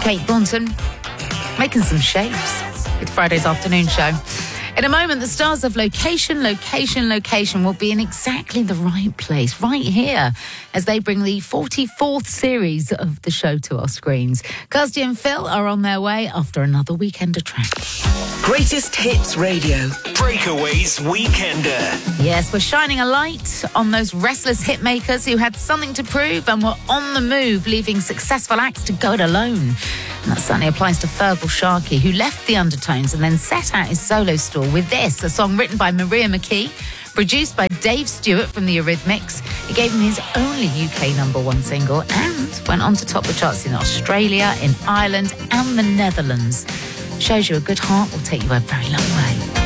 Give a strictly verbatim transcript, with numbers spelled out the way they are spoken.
Kate Thornton, making some shapes with Friday's afternoon show. In a moment, the stars of Location, Location, Location will be in exactly the right place, right here, as they bring the forty-fourth series of the show to our screens. Kirsty and Phil are on their way after another weekend of track. Greatest Hits Radio. Breakaways Weekender. Yes, we're shining a light on those restless hitmakers who had something to prove and were on the move, leaving successful acts to go it alone. And that certainly applies to Feargal Sharkey, who left the Undertones and then set out his solo stool with this, a song written by Maria McKee, produced by Dave Stewart from the Eurythmics. It gave him his only U K number one single and went on to top the charts in Australia, in Ireland and the Netherlands. Shows you a good heart will take you a very long way.